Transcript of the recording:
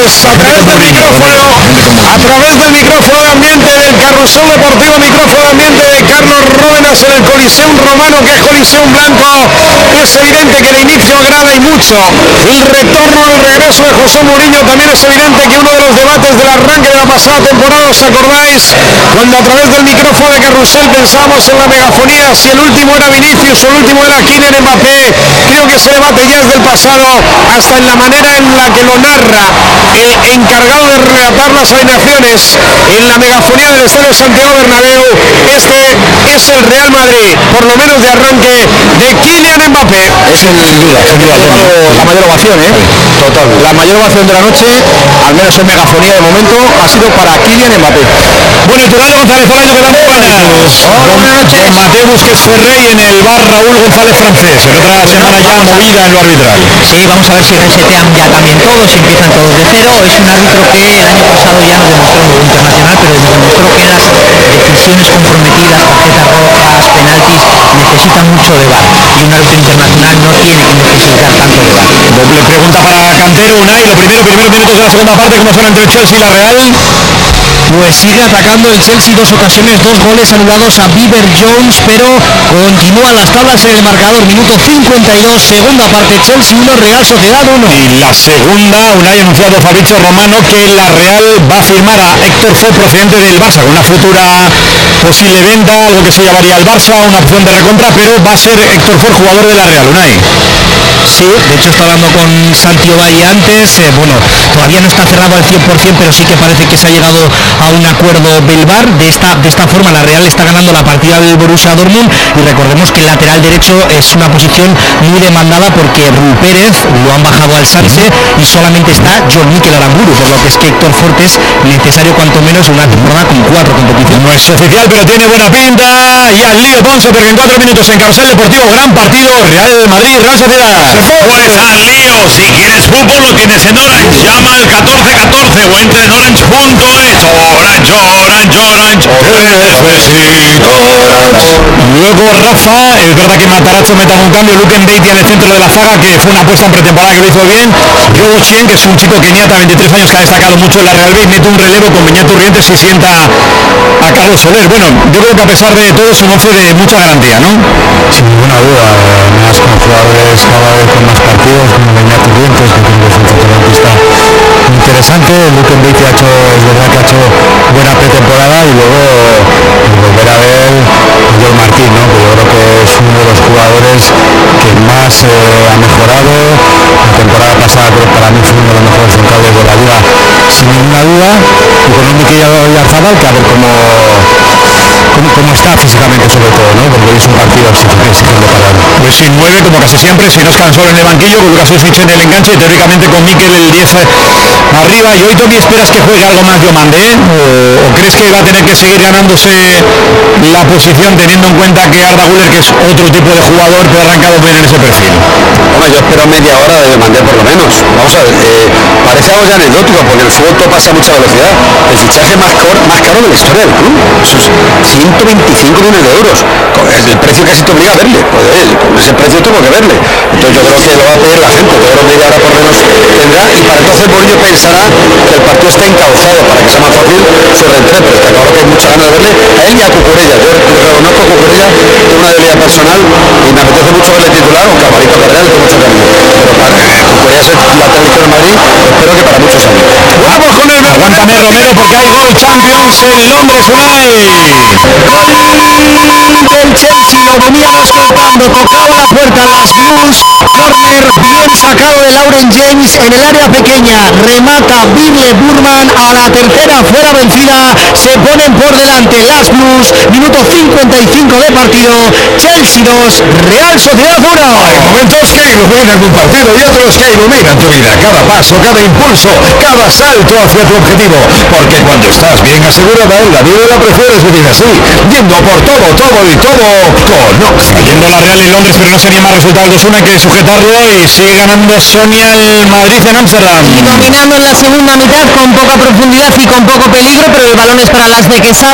Pues a través del micrófono de ambiente del Carrusel Deportivo, micrófono de ambiente de Carlos Ródenas en el Coliseum Romano, que es Coliseum Blanco, es evidente que el inicio agrada y mucho. El retorno, el regreso de José Mourinho, también es evidente que uno de los debates del arranque de la pasada temporada, ¿os acordáis? Cuando a través del micrófono de Carrusel pensábamos en la megafonía, si el último era Vinicius o el último era Kylian Mbappé. Creo que ese debate ya es del pasado, hasta en la manera en la que lo narra el encargado de relatar las alineaciones en la megafonía del Estadio Santiago Bernabéu. Este es el Real Madrid, por lo menos de arranque, de Kylian Mbappé. Es sin duda, la mayor ovación, total. La mayor ovación de la noche, al menos en megafonía de momento, ha sido para Kylian Mbappé. Bueno, y Turaldo González, hola, ¿qué tal? Buenas noches. Mateo Busquets Ferrey en el bar Raúl González Francés, en otra semana ya movida en lo arbitral. Sí, vamos a ver si resetean ya también todos, si empiezan todos de cero. Es un árbitro que el año pasado ya no demostró un internacional, pero demostró que las decisiones comprometidas, tarjetas rojas, penaltis, necesitan mucho de VAR. Y un árbitro internacional no tiene que necesitar tanto de VAR. Doble pregunta para Cantero, Unai. Lo primero, primeros minutos de la segunda parte, ¿cómo suena entre el Chelsea y la Real? Pues sigue atacando el Chelsea, 2 ocasiones, 2 goles anulados a Beaver Jones, pero continúan las tablas en el marcador. Minuto 52, segunda parte, Chelsea 1, Real Sociedad 1. Y la segunda, Unai, ha anunciado Fabrizio Romano que la Real va a firmar a Héctor Ford, procedente del Barça, con una futura posible venta, algo que se llevaría al Barça, una opción de recompra, pero va a ser Héctor Ford jugador de la Real, Unai. Sí, de hecho está hablando con Santi Ovalle antes, bueno, todavía no está cerrado al 100%, pero sí que parece que se ha llegado a un acuerdo del VAR. De esta forma la Real está ganando la partida del Borussia Dortmund, y recordemos que el lateral derecho es una posición muy demandada porque Rui Pérez lo han bajado al Sanse y solamente está John Mikel Aramburu, por lo que es que Héctor Ford es necesario cuanto menos una temporada con 4 competiciones. No es oficial, pero tiene buena pinta, y al lío Ponce, porque en 4 minutos en Carrusel Deportivo, gran partido, Real Madrid, Real Sociedad. Pues al lío, si quieres fútbol lo tienes en Orange, llama al 1414 o entra en orange.es. Orange, necesito Orange. Luego Rafa, es verdad que Matarazzo mete un cambio, Luke Ndeitia en el centro de la zaga, que fue una apuesta en pretemporada que lo hizo bien. Yogo Chien, que es un chico keniata, 23 años, que ha destacado mucho en la Real B, mete un relevo con Beñat Urrientes y sienta a Carlos Soler. Bueno, yo creo que a pesar de todo es un 11 de mucha garantía, ¿no? Sin ninguna duda, más con jugadores cada vez con más partidos, como Beñat Urrientes, que creo que es un centrocampista interesante. Luke Ndeitia es verdad que ha hecho buena pretemporada, y luego volver a ver Joel Martín, ¿no? Que yo creo que es uno de los jugadores que más ha mejorado. La temporada pasada creo que para mí fue uno de los mejores centrales de la liga, sin ninguna duda, y con un Mikel Oyarzabal, que a ver cómo está físicamente, sobre todo, ¿no? Porque hoy es un partido exigente para él. Pues sin 9, como casi siempre, si no es Cansolo en el banquillo, con Lucas Osich en el enganche, y teóricamente con Mikel el 10 arriba. ¿Y hoy, Toby, esperas que juegue algo más Diomande, o crees que va a tener que seguir ganándose la posición, teniendo en cuenta que Arda Güler, que es otro tipo de jugador, pero ha arrancado bien en ese perfil? Hombre, yo espero media hora de Diomande por lo menos. Vamos a ver, parece algo ya anecdótico, porque el fútbol todo pasa a mucha velocidad. El fichaje más caro de la historia del club, eso es 125 millones de euros, el precio casi te obliga a verle, con ese precio tengo que verle. Entonces yo creo que lo va a pedir la gente, yo creo que media hora por lo menos tendrá, y para entonces Mourinho pensará que el partido está encauzado para que sea más fácil su reentré, pero está claro que hay muchas ganas de verle a él y a Cucurella. Yo reconozco a Cucurella, tengo una debilidad personal y me apetece mucho verle titular, aunque a Marito Carrera le tengo mucho cariño, pero para Cucurella es el lateral izquierdo de Madrid, espero que para muchos años. Vamos con el aguántame, Romero, porque hay gol Champions en Londres, Unai. Del Chelsea, lo veníamos contando, tocaba la puerta las Blues, corner bien sacado de Lauren James en el área pequeña, remata Birle Burman a la tercera, fuera vencida, se ponen por delante las Blues, minuto 55 de partido, Chelsea 2, Real Sociedad 1. Hay momentos que iluminan un partido y otros que iluminan tu vida, cada paso, cada impulso, cada salto hacia tu objetivo, porque cuando estás bien asegurada, la vida la prefieres vivir así, yendo por todo y todo con Oxy. Yendo la Real en Londres, pero no sería más resultado 2-1, hay que sujetarlo, y sigue ganando Sonia el Madrid en Ámsterdam. Y dominando en la segunda mitad con poca profundidad y con poco peligro, pero el balón es para las de Quesada.